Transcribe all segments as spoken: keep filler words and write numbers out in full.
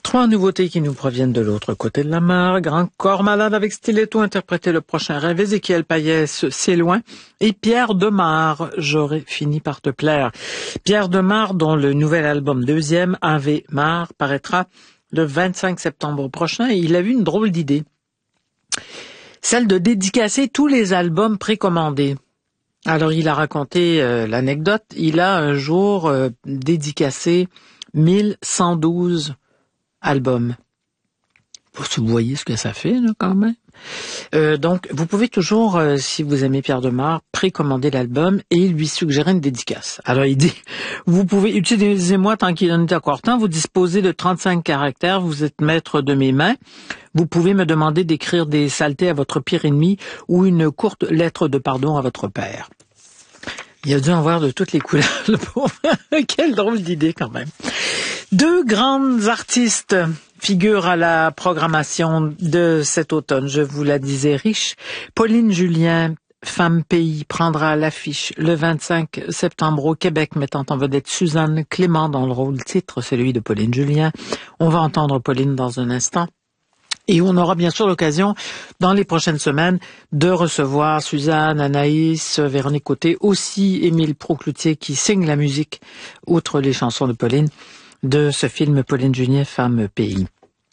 Trois nouveautés qui nous proviennent de l'autre côté de la mer. Grand corps malade avec Stiletto, interprété Le Prochain Rêve. Ézéchiel Payès, C'est loin. Et Pierre Demar, J'aurais fini par te plaire. Pierre Demar, dont le nouvel album deuxième, Ave Mar, paraîtra le vingt-cinq septembre prochain. Et il a eu une drôle d'idée. Celle de dédicacer tous les albums précommandés. Alors, il a raconté euh, l'anecdote. Il a un jour euh, dédicacé mille cent douze albums. Vous voyez ce que ça fait, là, quand même. Euh, donc, vous pouvez toujours, euh, si vous aimez Pierre Demar, précommander l'album et lui suggérer une dédicace. Alors, il dit, vous pouvez, utilisez-moi tant qu'il en est encore temps, vous disposez de trente-cinq caractères, vous êtes maître de mes mains, vous pouvez me demander d'écrire des saletés à votre pire ennemi ou une courte lettre de pardon à votre père. Il a dû en voir de toutes les couleurs, le pauvre. Quelle drôle d'idée, quand même. Deux grandes artistes figurent à la programmation de cet automne. Je vous la disais riche. Pauline Julien, Femme Pays, prendra l'affiche le vingt-cinq septembre au Québec, mettant en vedette Suzanne Clément dans le rôle titre, celui de Pauline Julien. On va entendre Pauline dans un instant. Et on aura bien sûr l'occasion, dans les prochaines semaines, de recevoir Suzanne, Anaïs, Véronique Côté, aussi Émile Procloutier qui signe la musique, outre les chansons de Pauline, de ce film Pauline Julien, Femme Pays.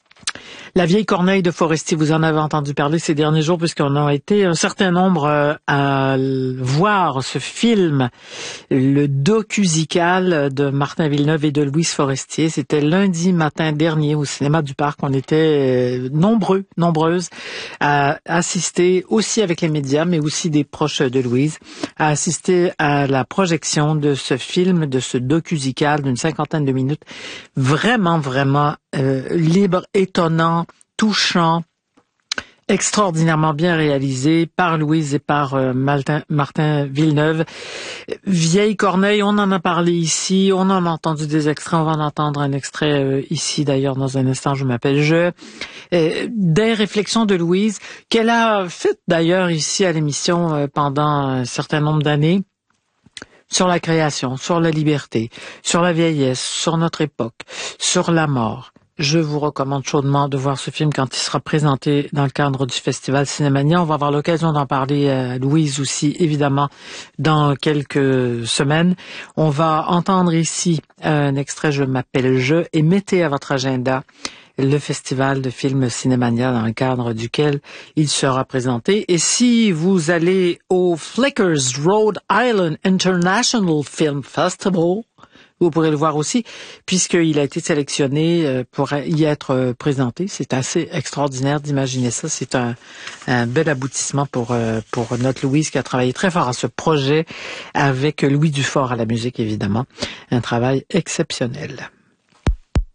La vieille Corneille de Forestier, vous en avez entendu parler ces derniers jours puisqu'on a été un certain nombre à voir ce film, le docusical de Martin Villeneuve et de Louise Forestier. C'était lundi matin dernier au cinéma du Parc. On était nombreux, nombreuses à assister aussi avec les médias, mais aussi des proches de Louise, à assister à la projection de ce film, de ce docusical d'une cinquantaine de minutes. Vraiment, vraiment euh, libre, étonnant, touchant, extraordinairement bien réalisé par Louise et par euh, Martin, Martin Villeneuve. Vieille Corneille, on en a parlé ici, on en a entendu des extraits, on va en entendre un extrait euh, ici d'ailleurs dans un instant, je m'appelle Je. Euh, des réflexions de Louise, qu'elle a faites d'ailleurs ici à l'émission euh, pendant un certain nombre d'années, sur la création, sur la liberté, sur la vieillesse, sur notre époque, sur la mort. Je vous recommande chaudement de voir ce film quand il sera présenté dans le cadre du Festival Cinémania. On va avoir l'occasion d'en parler à Louise aussi, évidemment, dans quelques semaines. On va entendre ici un extrait Je m'appelle Je et mettez à votre agenda le Festival de films Cinémania dans le cadre duquel il sera présenté. Et si vous allez au Flickers Rhode Island International Film Festival, vous pourrez le voir aussi, puisqu'il a été sélectionné pour y être présenté. C'est assez extraordinaire d'imaginer ça. C'est un, un bel aboutissement pour, pour notre Louise qui a travaillé très fort à ce projet avec Louis Dufort à la musique, évidemment. Un travail exceptionnel.